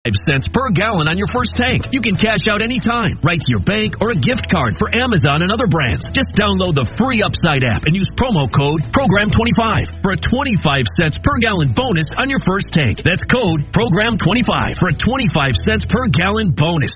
cents per gallon on your first tank. You can cash out anytime, right to your bank or a gift card for Amazon and other brands. Just download the free Upside app and use promo code PROGRAM25 for a 25 cents per gallon bonus on your first tank. That's code PROGRAM25 for a 25 cents per gallon bonus.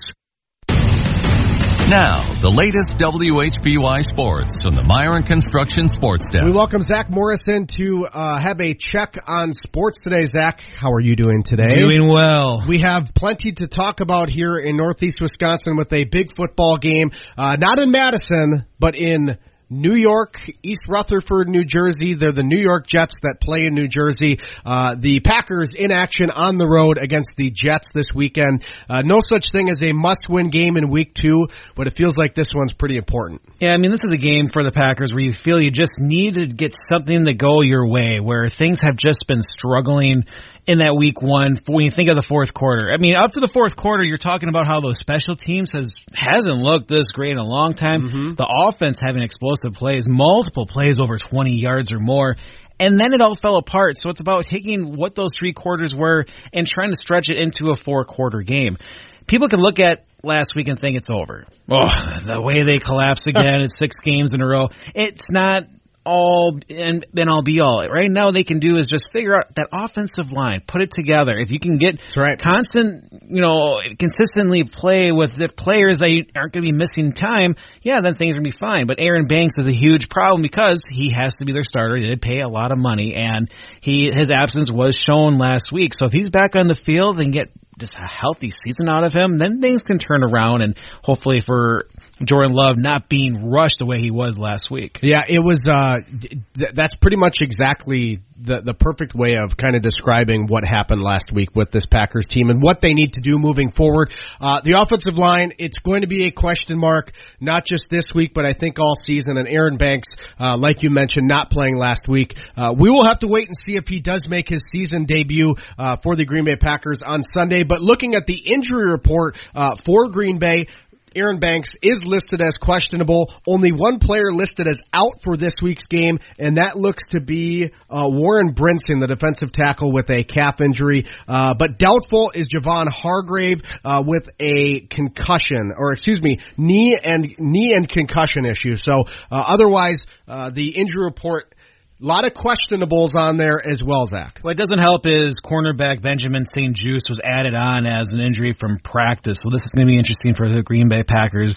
Now, the latest WHBY sports from the Myron Construction Sports Desk. We welcome Zach Morrison to have a check on sports today. Zach, how are you doing today? Doing well. We have plenty to talk about here in Northeast Wisconsin with a big football game, not in Madison, but in New York, East Rutherford, New Jersey. They're the New York Jets that play in New Jersey. The Packers in action on the road against the Jets this weekend. No such thing as a must-win game in week 2, but it feels like this one's pretty important. Yeah, I mean, this is a game for the Packers where you feel you just need to get something to go your way, where things have just been struggling in that week 1 when you think of the fourth quarter. I mean, up to the fourth quarter, you're talking about how those special teams hasn't looked this great in a long time. Mm-hmm. The offense having explosive plays, multiple plays over 20 yards or more. And then it all fell apart. So it's about taking what those 3 quarters were and trying to stretch it into a 4-quarter game. People can look at last week and think it's over. Oh, the way they collapsed again, it's 6 games in a row. It's not all and then I'll be all. Right now, they can do is just figure out that offensive line, put it together. If you can get consistently play with the players that aren't going to be missing time, yeah, then things are going to be fine. But Aaron Banks is a huge problem because he has to be their starter. He did pay a lot of money, and his absence was shown last week. So if he's back on the field and get just a healthy season out of him, then things can turn around, and hopefully for Jordan Love not being rushed the way he was last week. Yeah, it was. That's pretty much exactly the perfect way of kind of describing what happened last week with this Packers team and what they need to do moving forward. The offensive line, it's going to be a question mark, not just this week, but I think all season. And Aaron Banks, like you mentioned, not playing last week. We will have to wait and see if he does make his season debut for the Green Bay Packers on Sunday. But looking at the injury report for Green Bay, Aaron Banks is listed as questionable. Only one player listed as out for this week's game, and that looks to be Warren Brinson, the defensive tackle, with a calf injury. But doubtful is Javon Hargrave with a concussion, knee and concussion issue. So otherwise, the injury report, a lot of questionables on there as well, Zach. What doesn't help is cornerback Benjamin St-Juste was added on as an injury from practice. So this is going to be interesting for the Green Bay Packers,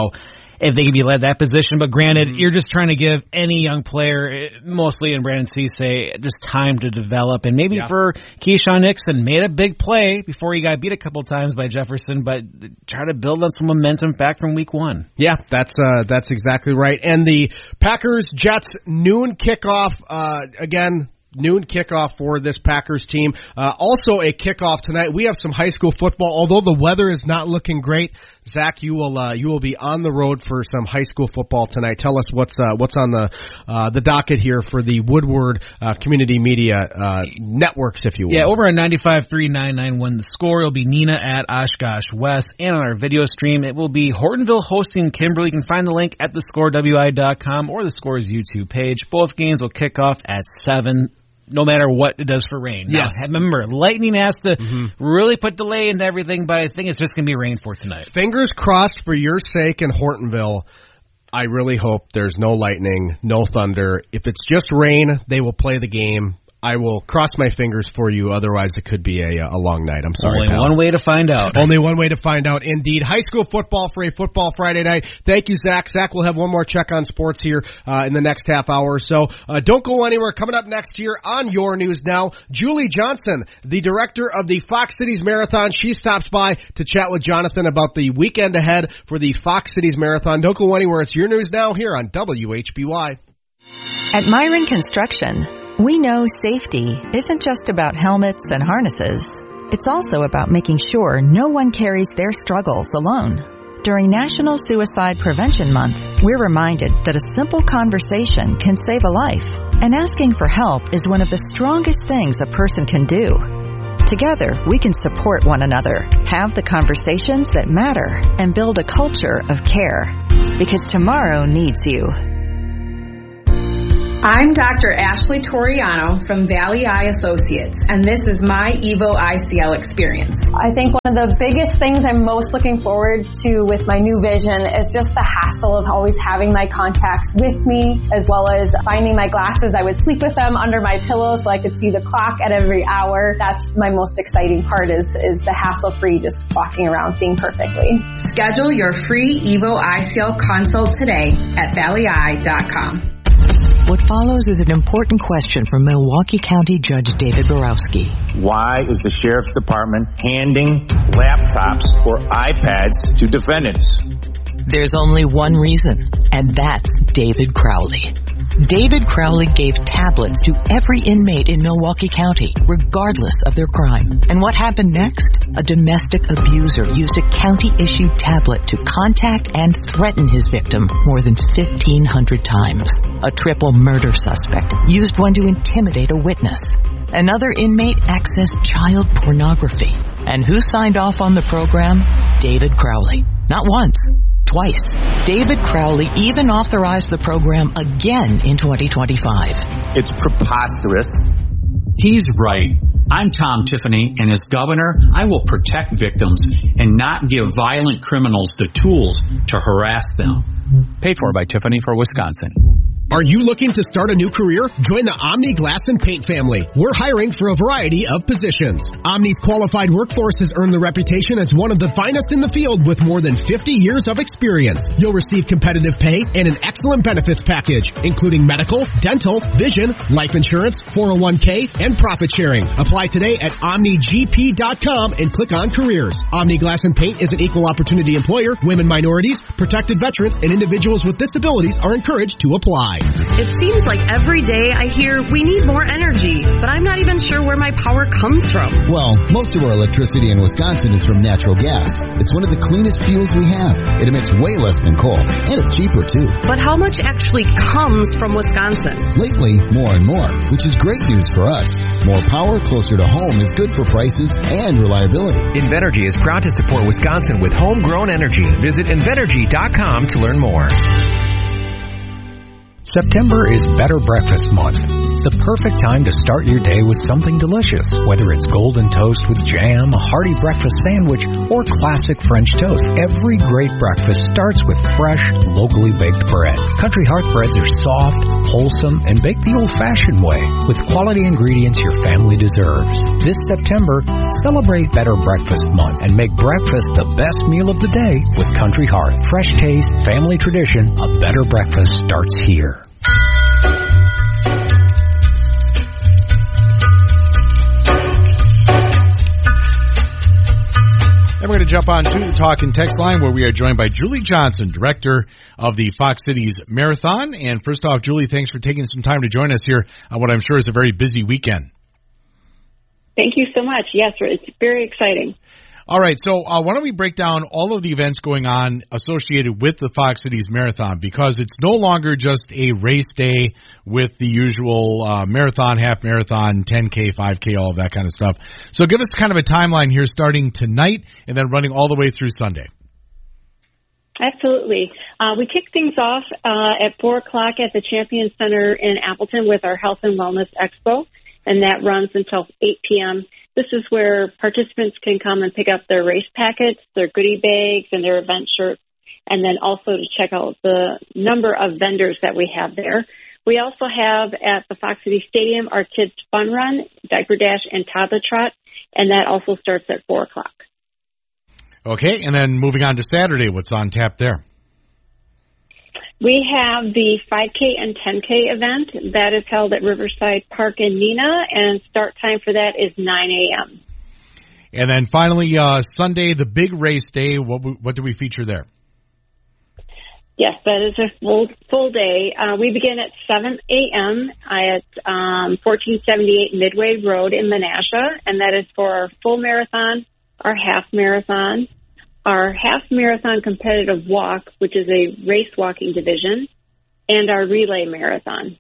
if they can be led that position. But granted, you're just trying to give any young player, mostly in Brandon Cisse, just time to develop. And maybe for Keyshawn Nixon, made a big play before he got beat a couple times by Jefferson, but try to build on some momentum back from week 1. Yeah, that's exactly right. And the Packers-Jets noon kickoff, again, noon kickoff for this Packers team. Also a kickoff tonight. We have some high school football. Although the weather is not looking great, Zach, you will be on the road for some high school football tonight. Tell us what's on the docket here for the Woodward Community Media networks, if you will. Yeah, over at 95.3 991 The Score. It'll be Neenah at Oshkosh West, and on our video stream, it will be Hortonville hosting Kimberly. You can find the link at thescorewi.com or the Score's YouTube page. Both games will kick off at 7. No matter what it does for rain. Yes. Now, remember, lightning has to really put delay into everything, but I think it's just going to be rain for tonight. Fingers crossed for your sake in Hortonville. I really hope there's no lightning, no thunder. If it's just rain, they will play the game. I will cross my fingers for you. Otherwise, it could be a long night. I'm sorry, Only one way to find out. Only one way to find out, indeed. High school football for a Football Friday night. Thank you, Zach. Zach will have one more check on sports here in the next half hour or so. Don't go anywhere. Coming up next year on Your News Now, Julie Johnson, the director of the Fox Cities Marathon. She stops by to chat with Jonathan about the weekend ahead for the Fox Cities Marathon. Don't go anywhere. It's Your News Now here on WHBY. At Myron Construction, we know safety isn't just about helmets and harnesses. It's also about making sure no one carries their struggles alone. During National Suicide Prevention Month, we're reminded that a simple conversation can save a life, and asking for help is one of the strongest things a person can do. Together, we can support one another, have the conversations that matter, and build a culture of care. Because tomorrow needs you. I'm Dr. Ashley Toriano from Valley Eye Associates, and this is my EVO ICL experience. I think one of the biggest things I'm most looking forward to with my new vision is just the hassle of always having my contacts with me, as well as finding my glasses. I would sleep with them under my pillow so I could see the clock at every hour. That's my most exciting part is the hassle-free, just walking around seeing perfectly. Schedule your free EVO ICL consult today at valleyeye.com. What follows is an important question from Milwaukee County Judge David Borowski. Why is the Sheriff's Department handing laptops or iPads to defendants? There's only one reason, and that's David Crowley. David Crowley gave tablets to every inmate in Milwaukee County, regardless of their crime. And what happened next? A domestic abuser used a county-issued tablet to contact and threaten his victim more than 1,500 times. A triple murder suspect used one to intimidate a witness. Another inmate accessed child pornography. And who signed off on the program? David Crowley. Not once. Twice. David Crowley even authorized the program again in 2025. It's preposterous. He's right. I'm Tom Tiffany, and as governor, I will protect victims and not give violent criminals the tools to harass them. Paid for by Tiffany for Wisconsin. Are you looking to start a new career? Join the Omni Glass and Paint family. We're hiring for a variety of positions. Omni's qualified workforce has earned the reputation as one of the finest in the field with more than 50 years of experience. You'll receive competitive pay and an excellent benefits package, including medical, dental, vision, life insurance, 401k, and profit sharing. Apply today at OmniGP.com and click on careers. Omni Glass and Paint is an equal opportunity employer. Women, minorities, protected veterans, and individuals with disabilities are encouraged to apply. It seems like every day I hear we need more energy, but I'm not even sure where my power comes from. Well, most of our electricity in Wisconsin is from natural gas. It's one of the cleanest fuels we have. It emits way less than coal, and it's cheaper too. But how much actually comes from Wisconsin? Lately, more and more, which is great news for us. More power closer to home is good for prices and reliability. Invenergy is proud to support Wisconsin with homegrown energy. Visit Invenergy.com to learn more. September is Better Breakfast Month. The perfect time to start your day with something delicious, whether it's golden toast with jam, a hearty breakfast sandwich, or classic French toast. Every great breakfast starts with fresh, locally baked bread. Country Hearth breads are soft, wholesome, and baked the old-fashioned way, with quality ingredients your family deserves. This September, celebrate Better Breakfast Month and make breakfast the best meal of the day with Country Hearth. Fresh taste, family tradition, a better breakfast starts here. And we're going to jump on to the Talk and Text line where we are joined by Julie Johnson, director of the Fox Cities Marathon. And first off, Julie, thanks for taking some time to join us here on what I'm sure is a very busy weekend. Thank you so much. Yes, it's very exciting. All right, so why don't we break down all of the events going on associated with the Fox Cities Marathon, because it's no longer just a race day with the usual marathon, half marathon, 10K, 5K, all of that kind of stuff. So give us kind of a timeline here starting tonight and then running all the way through Sunday. Absolutely. We kick things off at 4 o'clock at the Champion Center in Appleton with our Health and Wellness Expo, and that runs until 8 p.m. This is where participants can come and pick up their race packets, their goodie bags, and their event shirts, and then also to check out the number of vendors that we have there. We also have at the Fox City Stadium our Kids Fun Run, Diaper Dash, and Toddler Trot, and that also starts at 4 o'clock. Okay, and then moving on to Saturday, what's on tap there? We have the 5K and 10K event that is held at Riverside Park in Neenah, and start time for that is 9 a.m. And then finally, Sunday, the big race day. What do we feature there? Yes, that is a full day. We begin at 7 a.m. at 1478 Midway Road in Menasha, and that is for our full marathon, our half marathon, our half marathon competitive walk, which is a race walking division, and our relay marathon.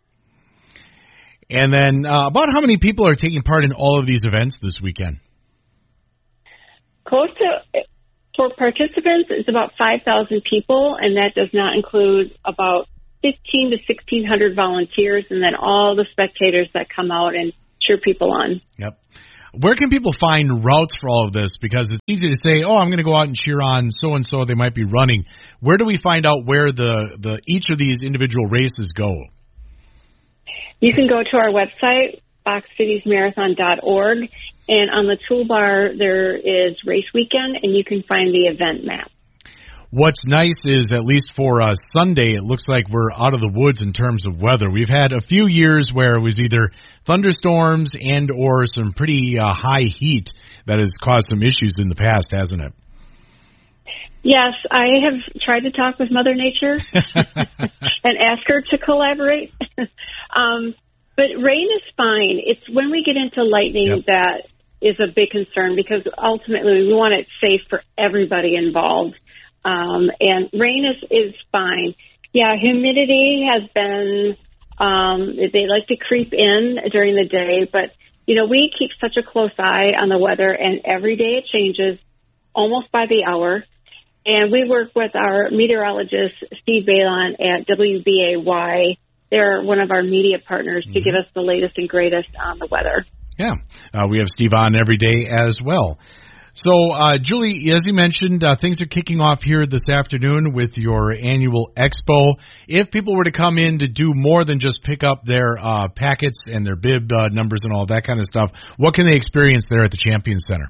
And then about how many people are taking part in all of these events this weekend? Close to, for participants, it's about 5,000 people, and that does not include about 1,500 to 1,600 volunteers, and then all the spectators that come out and cheer people on. Yep. Where can people find routes for all of this? Because it's easy to say, oh, I'm going to go out and cheer on so-and-so, they might be running. Where do we find out where the each of these individual races go? You can go to our website, foxcitiesmarathon.org, and on the toolbar there is race weekend, and you can find the event map. What's nice is, at least for Sunday, it looks like we're out of the woods in terms of weather. We've had a few years where it was either thunderstorms and or some pretty high heat that has caused some issues in the past, hasn't it? Yes, I have tried to talk with Mother Nature and ask her to collaborate. But rain is fine. It's when we get into lightning that is a big concern, because ultimately we want it safe for everybody involved. And rain is fine. Yeah, humidity has been, they like to creep in during the day, but, you know, we keep such a close eye on the weather, and every day it changes almost by the hour. And we work with our meteorologist, Steve Balon at WBAY. They're one of our media partners to give us the latest and greatest on the weather. Yeah, we have Steve on every day as well. So, Julie, as you mentioned, things are kicking off here this afternoon with your annual expo. If people were to come in to do more than just pick up their packets and their bib numbers and all that kind of stuff, what can they experience there at the Champion Center?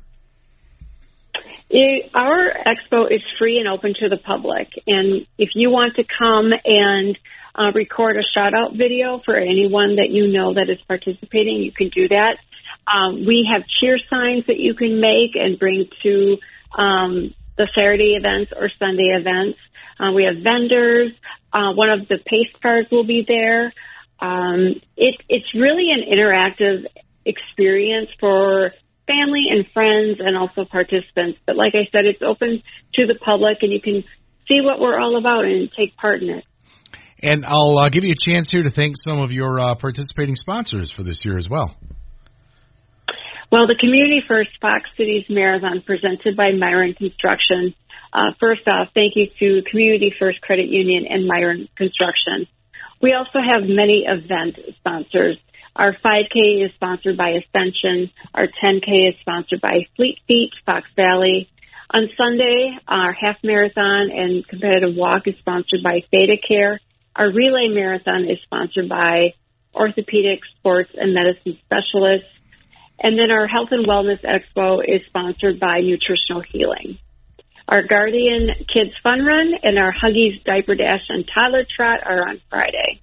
Our expo is free and open to the public. And if you want to come and record a shout-out video for anyone that you know that is participating, you can do that. We have cheer signs that you can make and bring to the Saturday events or Sunday events. We have vendors. One of the pace cars will be there. It's really an interactive experience for family and friends and also participants. But like I said, it's open to the public, and you can see what we're all about and take part in it. And I'll give you a chance here to thank some of your participating sponsors for this year as well. Well, the Community First Fox Cities Marathon presented by Myron Construction. First off, thank you to Community First Credit Union and Myron Construction. We also have many event sponsors. Our 5K is sponsored by Ascension. Our 10K is sponsored by Fleet Feet, Fox Valley. On Sunday, our half marathon and competitive walk is sponsored by Theta Care. Our relay marathon is sponsored by Orthopedic Sports and Medicine Specialists. And then our Health and Wellness Expo is sponsored by Nutritional Healing. Our Guardian Kids Fun Run and our Huggies Diaper Dash and Toddler Trot are on Friday.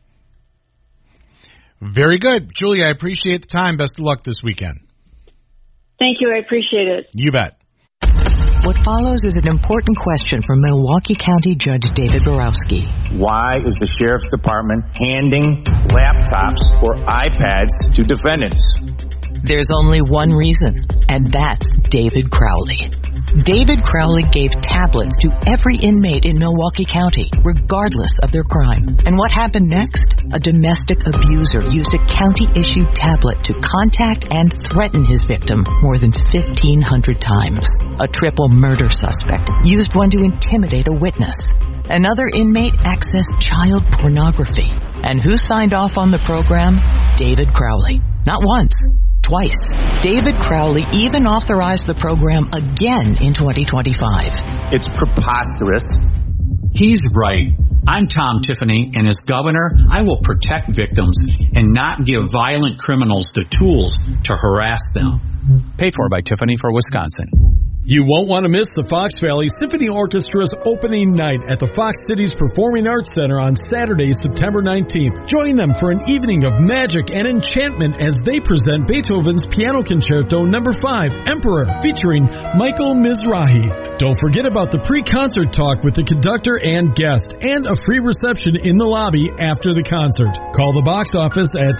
Very good. Julie, I appreciate the time. Best of luck this weekend. Thank you. I appreciate it. You bet. What follows is an important question from Milwaukee County Judge David Borowski. Why is the Sheriff's Department handing laptops or iPads to defendants? There's only one reason, and that's David Crowley. David Crowley gave tablets to every inmate in Milwaukee County, regardless of their crime. And what happened next? A domestic abuser used a county-issued tablet to contact and threaten his victim more than 1,500 times. A triple murder suspect used one to intimidate a witness. Another inmate accessed child pornography. And who signed off on the program? David Crowley. Not once. Twice. David Crowley even authorized the program again in 2025. It's preposterous. He's right. I'm Tom Tiffany, and as governor, I will protect victims and not give violent criminals the tools to harass them. Paid for by Tiffany for Wisconsin. You won't want to miss the Fox Valley Symphony Orchestra's opening night at the Fox Cities Performing Arts Center on Saturday, September 19th. Join them for an evening of magic and enchantment as they present Beethoven's Piano Concerto No. 5, Emperor, featuring Michael Mizrahi. Don't forget about the pre-concert talk with the conductor and guest, and a free reception in the lobby after the concert. Call the box office at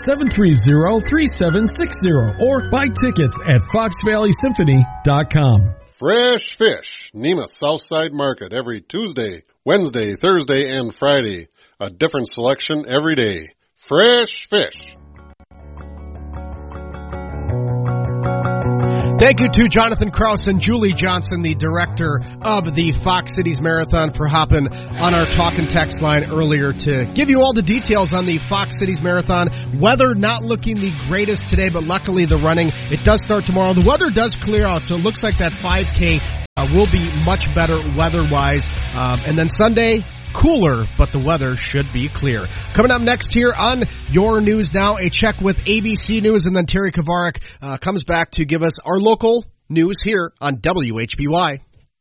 730-3760 or buy tickets at foxvalleysymphony.com. Fresh Fish, Nemeth Southside Market, every Tuesday, Wednesday, Thursday, and Friday. A different selection every day. Fresh Fish. Thank you to Jonathan Krause and Julie Johnson, the director of the Fox Cities Marathon, for hopping on our talk and text line earlier to give you all the details on the Fox Cities Marathon. Weather not looking the greatest today, but luckily the running, it does start tomorrow. The weather does clear out, so it looks like that 5K will be much better weather-wise. And then Sunday, cooler, but the weather should be clear. Coming up next here on Your News Now, a check with ABC News, and then Terry Kavarik comes back to give us our local news here on WHBY.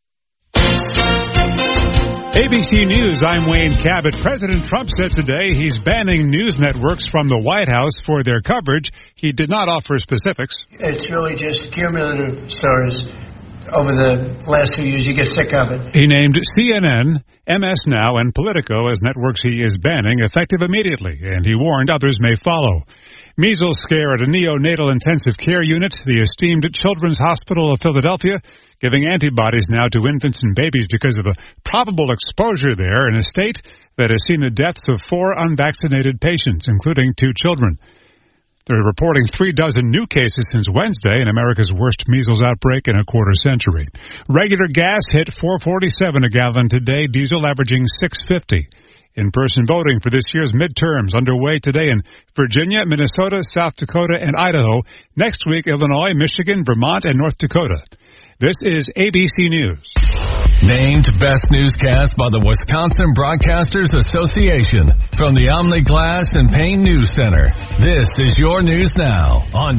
ABC News, I'm Wayne Cabot. President Trump said today he's banning news networks from the White House for their coverage. He did not offer specifics. It's really just cumulative stories. Over the last few years, you get sick of it. He named CNN, MS Now, and Politico as networks he is banning, effective immediately, and he warned others may follow. Measles scare at a neonatal intensive care unit, the esteemed Children's Hospital of Philadelphia, giving antibodies now to infants and babies because of a probable exposure there in a state that has seen the deaths of 4 unvaccinated patients, including 2 children. They're reporting 36 new cases since Wednesday in America's worst measles outbreak in a quarter century. Regular gas hit $4.47 a gallon today, diesel averaging $6.50. In-person voting for this year's midterms underway today in Virginia, Minnesota, South Dakota, and Idaho. Next week, Illinois, Michigan, Vermont, and North Dakota. This is ABC News. Named Best Newscast by the Wisconsin Broadcasters Association from the Omni Glass and Paint News Center. This is Your News Now on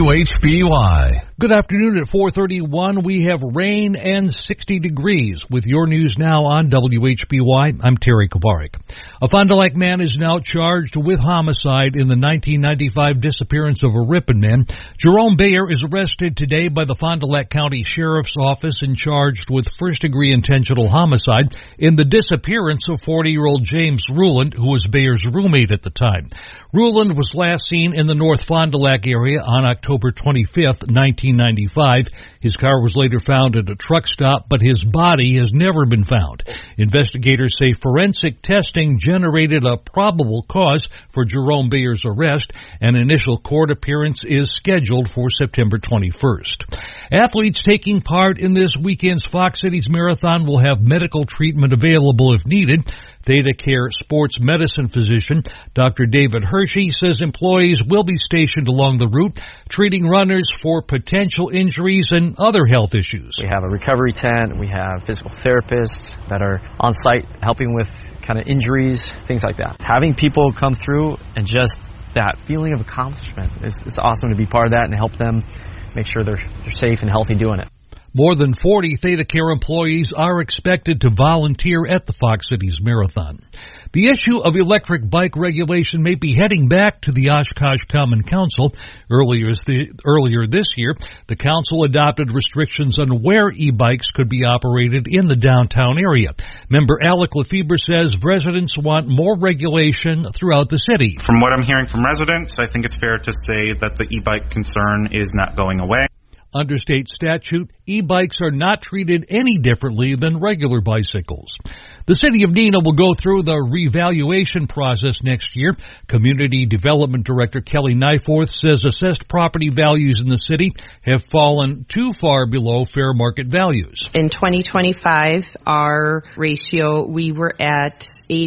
WHBY. Good afternoon. At 4:31, we have rain and 60 degrees with Your News Now on WHBY. I'm Terry Kavarik. A Fond du Lac man is now charged with homicide in the 1995 disappearance of a Ripon man. Jerome Bayer is arrested today by the Fond du Lac County Sheriff's Office and charged with first-degree intentional homicide in the disappearance of 40-year-old James Ruland, who was Bayer's roommate at the time. Ruland was last seen in the North Fond du Lac area on October 25th, 1995. His car was later found at a truck stop, but his body has never been found. Investigators say forensic testing generated a probable cause for Jerome Bayer's arrest. An initial court appearance is scheduled for September 21st. Athletes taking part in this weekend's Fox Cities Marathon will have medical treatment available if needed. Theta Care sports medicine physician Dr. David Hershey says employees will be stationed along the route, treating runners for potential injuries and other health issues. We have a recovery tent. We have physical therapists that are on site helping with kind of injuries, things like that. Having people come through and just that feeling of accomplishment, it's awesome to be part of that and help them make sure they're safe and healthy doing it. More than 40 Theta Care employees are expected to volunteer at the Fox Cities Marathon. The issue of electric bike regulation may be heading back to the Oshkosh Common Council. Earlier this year, the council adopted restrictions on where e-bikes could be operated in the downtown area. Member Alec Lefebvre says residents want more regulation throughout the city. From what I'm hearing from residents, I think it's fair to say that the e-bike concern is not going away. Under state statute, e-bikes are not treated any differently than regular bicycles. The City of Neenah will go through the revaluation process next year. Community Development Director Kelly Nyforth says assessed property values in the city have fallen too far below fair market values. In 2025, our ratio, we were at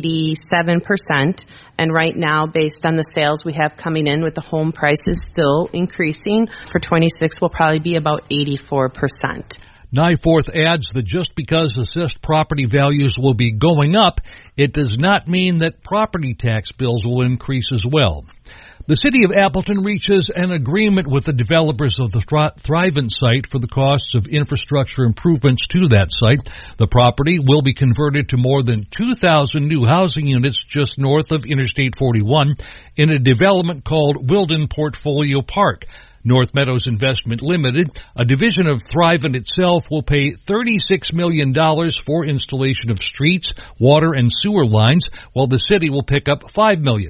87%. And right now, based on the sales we have coming in with the home prices still increasing, for 26 will probably be about 84%. Nyforth adds that just because assessed property values will be going up, it does not mean that property tax bills will increase as well. The City of Appleton reaches an agreement with the developers of the Thrivent site for the costs of infrastructure improvements to that site. The property will be converted to more than 2,000 new housing units just north of Interstate 41 in a development called Wilden Portfolio Park. North Meadows Investment Limited, a division of Thrivent itself, will pay $36 million for installation of streets, water, and sewer lines, while the city will pick up $5 million.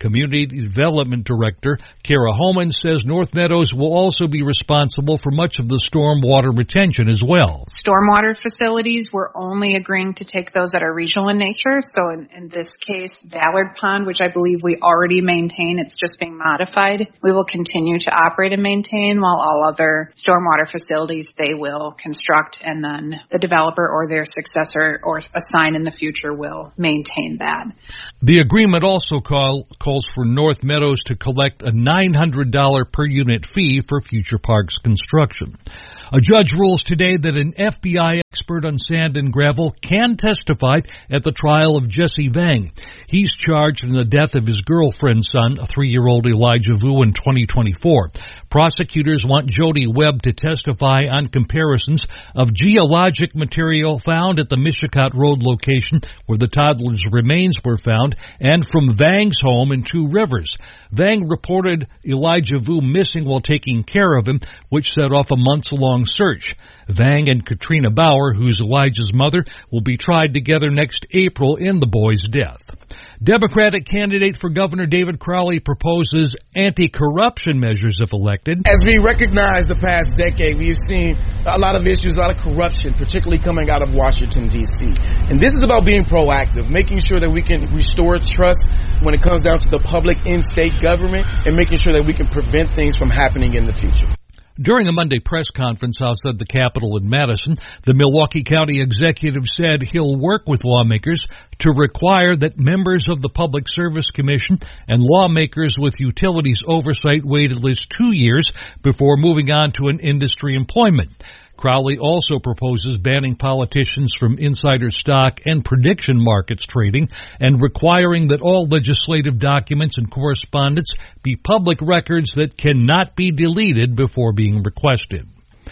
Community Development Director Kara Homan says North Meadows will also be responsible for much of the stormwater retention as well. Stormwater facilities, we're only agreeing to take those that are regional in nature. So in this case, Ballard Pond, which I believe we already maintain, it's just being modified. We will continue to operate and maintain, while all other stormwater facilities they will construct, and then the developer or their successor or assign in the future will maintain that. The agreement also calls for North Meadows to collect a $900 per unit fee for future parks construction. A judge rules today that an FBI expert on sand and gravel can testify at the trial of Jesse Vang. He's charged in the death of his girlfriend's son, a 3-year-old Elijah Vu, in 2024. Prosecutors want Jody Webb to testify on comparisons of geologic material found at the Mishicot Road location where the toddler's remains were found and from Vang's home in Two Rivers. Vang reported Elijah Vu missing while taking care of him, which set off a months-long search. Vang and Katrina Bauer, who's Elijah's mother, will be tried together next April in the boy's death. Democratic candidate for Governor David Crowley proposes anti-corruption measures if elected. As we recognize the past decade, we've seen a lot of issues, a lot of corruption, particularly coming out of Washington, D.C. And this is about being proactive, making sure that we can restore trust when it comes down to the public in state government, and making sure that we can prevent things from happening in the future. During a Monday press conference outside the Capitol in Madison, the Milwaukee County executive said he'll work with lawmakers to require that members of the Public Service Commission and lawmakers with utilities oversight wait at least 2 years before moving on to an industry employment. Crowley also proposes banning politicians from insider stock and prediction markets trading and requiring that all legislative documents and correspondence be public records that cannot be deleted before being requested.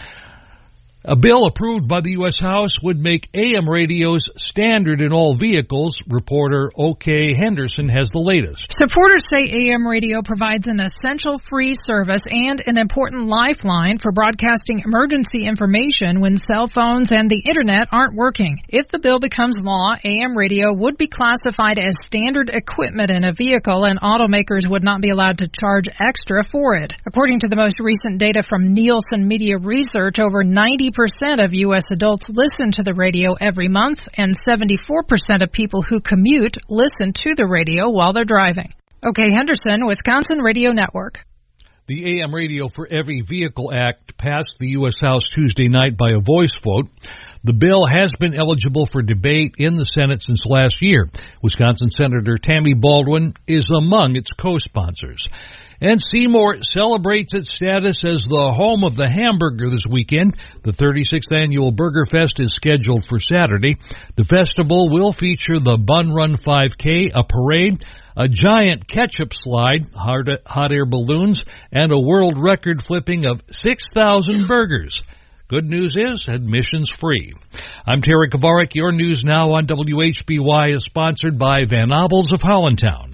A bill approved by the U.S. House would make AM radios standard in all vehicles. Reporter O.K. Henderson has the latest. Supporters say AM radio provides an essential free service and an important lifeline for broadcasting emergency information when cell phones and the internet aren't working. If the bill becomes law, AM radio would be classified as standard equipment in a vehicle, and automakers would not be allowed to charge extra for it. According to the most recent data from Nielsen Media Research, over 90% of U.S. adults listen to the radio every month, and 74% of people who commute listen to the radio while they're driving. Okay, Henderson, Wisconsin Radio Network. The AM Radio for Every Vehicle Act passed the U.S. House Tuesday night by a voice vote. The bill has been eligible for debate in the Senate since last year. Wisconsin Senator Tammy Baldwin is among its co-sponsors. And Seymour celebrates its status as the home of the hamburger this weekend. The 36th annual Burger Fest is scheduled for Saturday. The festival will feature the Bun Run 5K, a parade, a giant ketchup slide, hot air balloons, and a world record flipping of 6,000 burgers. Good news is admission's free. I'm Terry Kovarik. Your News Now on WHBY is sponsored by Van Abels of Hollandtown.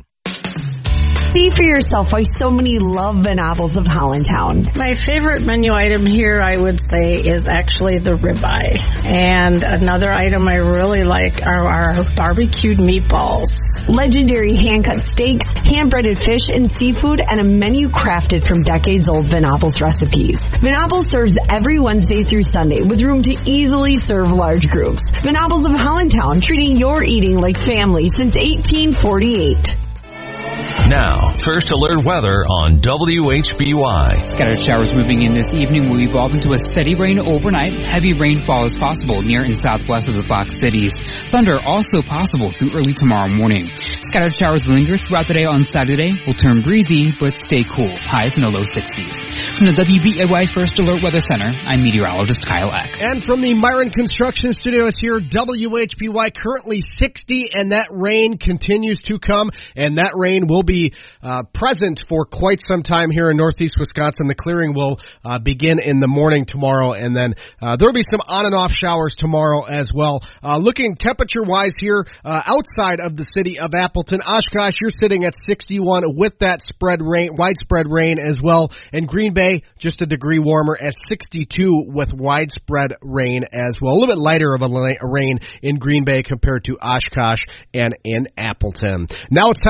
See for yourself why so many love Van Abels of Hollandtown. My favorite menu item here, I would say, is actually the ribeye. And another item I really like are our barbecued meatballs. Legendary hand-cut steaks, hand-breaded fish and seafood, and a menu crafted from decades-old Van Abels recipes. Van Abels serves every Wednesday through Sunday with room to easily serve large groups. Van Abels of Hollandtown, treating your eating like family since 1848. Now, First Alert weather on WHBY. Scattered showers moving in this evening will evolve into a steady rain overnight. Heavy rainfall is possible near and southwest of the Fox Cities. Thunder also possible through early tomorrow morning. Scattered showers linger throughout the day on Saturday. Will turn breezy, but stay cool. Highs in the low 60s. From the WBAY First Alert Weather Center, I'm meteorologist Kyle Eck. And from the Myron Construction Studios here, WHBY, currently 60, and that rain continues to come, and that rain will be present for quite some time here in northeast Wisconsin. The clearing will begin in the morning tomorrow, and then there will be some on and off showers tomorrow as well. Looking temperature-wise here outside of the city of Appleton, Oshkosh, you're sitting at 61 with that widespread rain as well. And Green Bay, just a degree warmer at 62 with widespread rain as well. A little bit lighter of a rain in Green Bay compared to Oshkosh and in Appleton. Now it's time to take a look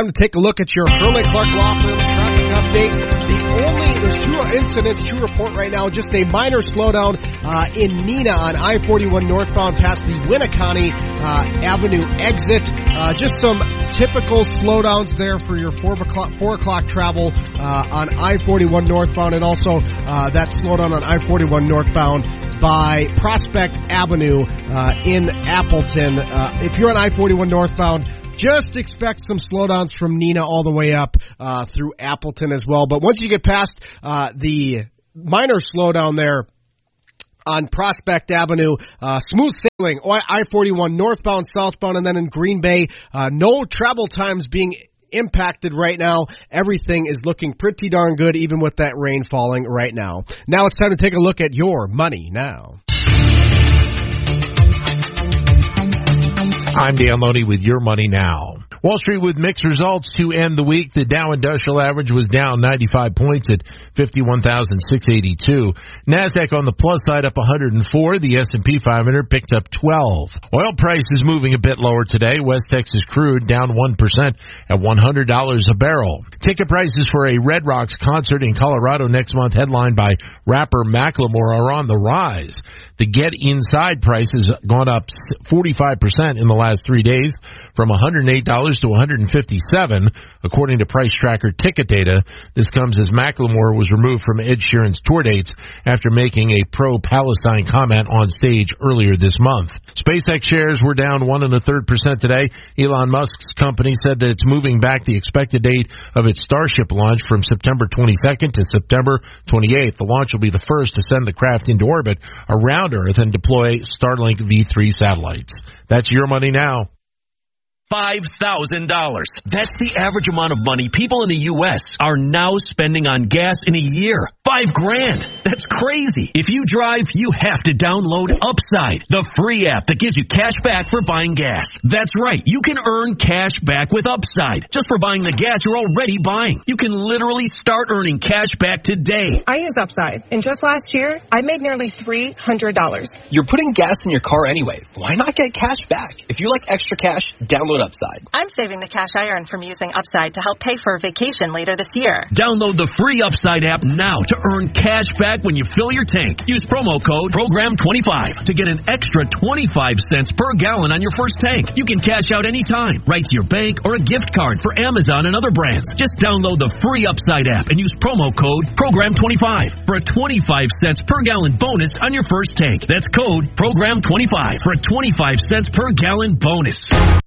look at your Hurley Clark Law Firm traffic update. There's 2 incidents to report right now. Just a minor slowdown in Neenah on I-41 northbound past the Winneconne Avenue exit. Just some typical slowdowns there for your 4 o'clock travel on I-41 northbound, and also that slowdown on I-41 northbound by Prospect Avenue in Appleton. If you're on I-41 northbound, just expect some slowdowns from Neenah all the way up through Appleton as well. But once you get past the minor slowdown there on Prospect Avenue, smooth sailing, I-41 northbound, southbound, and then in Green Bay, no travel times being impacted right now. Everything is looking pretty darn good, even with that rain falling right now. Now it's time to take a look at your money now. I'm Dan Loney with Your Money Now. Wall Street with mixed results to end the week. The Dow Industrial Average was down 95 points at 51,682. NASDAQ on the plus side up 104. The S&P 500 picked up 12. Oil prices moving a bit lower today. West Texas crude down 1% at $100 a barrel. Ticket prices for a Red Rocks concert in Colorado next month, headlined by rapper Macklemore, are on the rise. The Get Inside price has gone up 45% in the last 3 days, from $108 to $157, according to Price Tracker ticket data. This comes as Macklemore was removed from Ed Sheeran's tour dates after making a pro-Palestine comment on stage earlier this month. SpaceX shares were down 1 1/3% today. Elon Musk's company said that it's moving back the expected date of its Starship launch from September 22nd to September 28th. The launch will be the first to send the craft into orbit around Earth and deploy Starlink V3 satellites. That's Your Money Now. $5,000. That's the average amount of money people in the U.S. are now spending on gas in a year. $5,000. That's crazy. If you drive, you have to download Upside, the free app that gives you cash back for buying gas. That's right. You can earn cash back with Upside just for buying the gas you're already buying. You can literally start earning cash back today. I use Upside, and just last year, I made nearly $300. You're putting gas in your car anyway. Why not get cash back? If you like extra cash, download Upside. I'm saving the cash I earn from using Upside to help pay for a vacation later this year. Download the free Upside app now to earn cash back when you fill your tank. Use promo code PROGRAM25 to get an extra 25 cents per gallon on your first tank. You can cash out anytime, right to your bank, or a gift card for Amazon and other brands. Just download the free Upside app and use promo code PROGRAM25 for a 25 cents per gallon bonus on your first tank. That's code PROGRAM25 for a 25 cents per gallon bonus.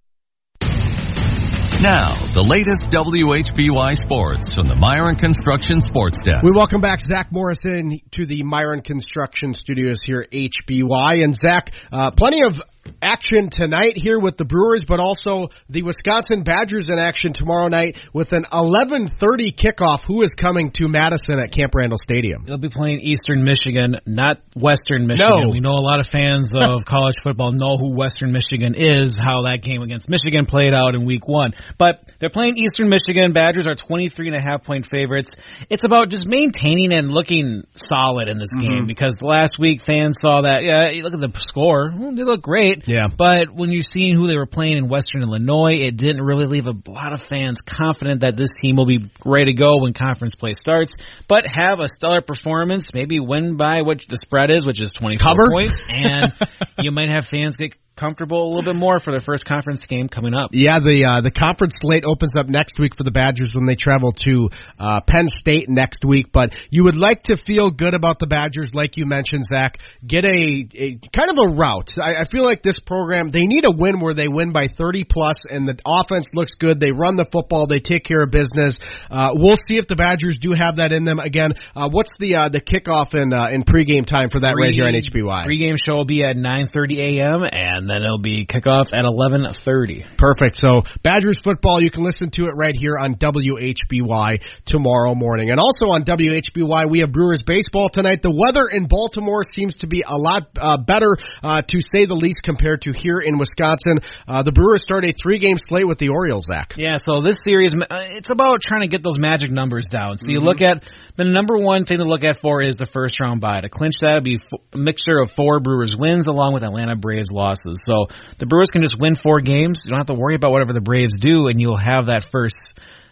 Now, the latest WHBY sports from the Myron Construction Sports Desk. We welcome back Zach Morrison to the Myron Construction Studios here at HBY. And Zach, plenty of action tonight here with the Brewers, but also the Wisconsin Badgers in action tomorrow night with an 11:30 kickoff. Who is coming to Madison at Camp Randall Stadium? They'll be playing Eastern Michigan, not Western Michigan. No. We know a lot of fans of college football know who Western Michigan is, how that game against Michigan played out in week 1. But they're playing Eastern Michigan. Badgers are 23.5-point favorites. It's about just maintaining and looking solid in this game, because last week fans saw that, you look at the score, they look great. Yeah. But when you're seeing who they were playing in Western Illinois, it didn't really leave a lot of fans confident that this team will be ready to go when conference play starts. But have a stellar performance, maybe win by what the spread is, which is 24 points, and you might have fans get comfortable a little bit more for their first conference game coming up. Yeah, the conference slate opens up next week for the Badgers when they travel to Penn State next week. But you would like to feel good about the Badgers, like you mentioned, Zach. Get a kind of a route. I feel like this program, they need a win where they win by 30 plus, and the offense looks good. They run the football. They take care of business. We'll see if the Badgers do have that in them. Again, what's the kickoff in pregame time for that right here on HBY? Pregame show will be at 9:30 a.m. and then it'll be kickoff at 11:30. Perfect. So Badgers football, you can listen to it right here on WHBY tomorrow morning. And also on WHBY, we have Brewers baseball tonight. The weather in Baltimore seems to be a lot better, to say the least, compared to here in Wisconsin. The Brewers start a 3-game slate with the Orioles, Zach. Yeah, so this series, it's about trying to get those magic numbers down. So you look at, the number one thing to look at for is the first round bye. To clinch that, it'd be a mixture of 4 Brewers wins along with Atlanta Braves losses. So the Brewers can just win 4 games. You don't have to worry about whatever the Braves do, and you'll have that first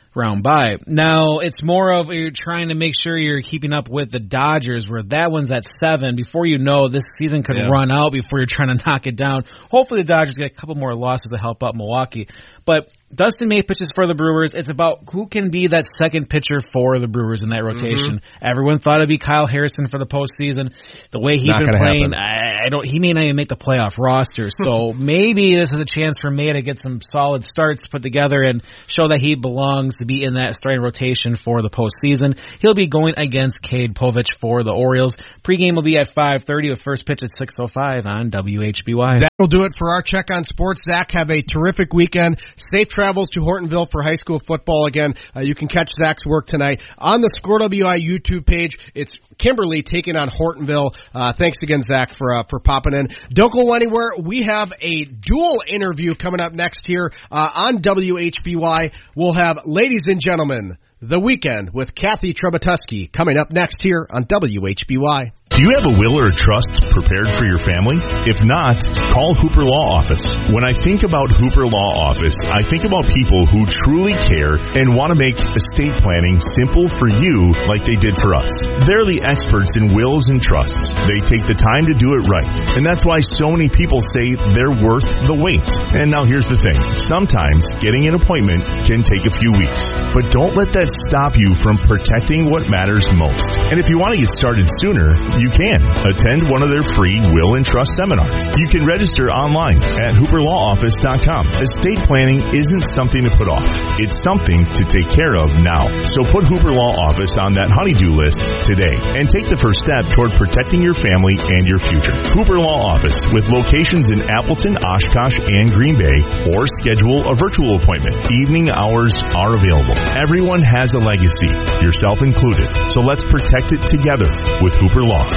round bye. Now, it's more of you're trying to make sure you're keeping up with the Dodgers, where that one's at 7. Before you know, this season could run out before you're trying to knock it down. Hopefully the Dodgers get a couple more losses to help out Milwaukee. But Dustin May pitches for the Brewers. It's about who can be that second pitcher for the Brewers in that rotation. Everyone thought it'd be Kyle Harrison for the postseason. The way he's been playing, he may not even make the playoff roster. So maybe this is a chance for May to get some solid starts put together and show that he belongs to be in that starting rotation for the postseason. He'll be going against Cade Povich for the Orioles. Pregame will be at 5:30 with first pitch at 6:05 on WHBY. That'll do it for our check on sports. Zach, have a terrific weekend. Safe travels to Hortonville for high school football again. You can catch Zach's work tonight on the Score WI YouTube page. It's Kimberly taking on Hortonville. Thanks again, Zach, for popping in. Don't go anywhere. We have a dual interview coming up next here on WHBY. We'll have, ladies and gentlemen, The Weekend with Kathy Trebutusky coming up next here on WHBY. Do you have a will or a trust prepared for your family? If not, call Hooper Law Office. When I think about Hooper Law Office, I think about people who truly care and want to make estate planning simple for you like they did for us. They're the experts in wills and trusts. They take the time to do it right. And that's why so many people say they're worth the wait. And now here's the thing. Sometimes getting an appointment can take a few weeks. But don't let that stop you from protecting what matters most. And if you want to get started sooner, you can. Attend one of their free will and trust seminars. You can register online at hooperlawoffice.com. Estate planning isn't something to put off. It's something to take care of now. So put Hooper Law Office on that honey-do list today and take the first step toward protecting your family and your future. Hooper Law Office, with locations in Appleton, Oshkosh, and Green Bay, or schedule a virtual appointment. Evening hours are available. Everyone has a legacy, yourself included. So let's protect it together with Hooper Law.